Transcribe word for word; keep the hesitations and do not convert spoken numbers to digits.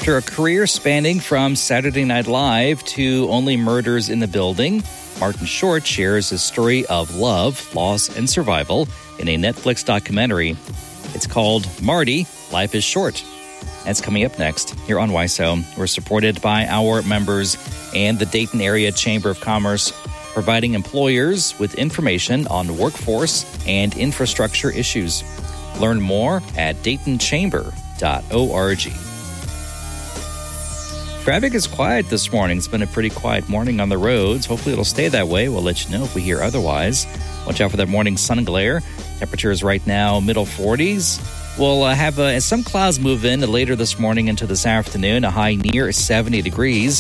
After a career spanning from Saturday Night Live to Only Murders in the Building, Martin Short shares his story of love, loss, and survival in a Netflix documentary. It's called Marty, Life is Short. That's coming up next here on Y S O. We're supported by our members and the Dayton Area Chamber of Commerce, providing employers with information on workforce and infrastructure issues. Learn more at dayton chamber dot org. Traffic is quiet this morning. It's been a pretty quiet morning on the roads. Hopefully it'll stay that way. We'll let you know if we hear otherwise. Watch out for that morning sun glare. Temperatures right now, middle forties. We'll uh, have uh, some clouds move in later this morning into this afternoon, a high near seventy degrees.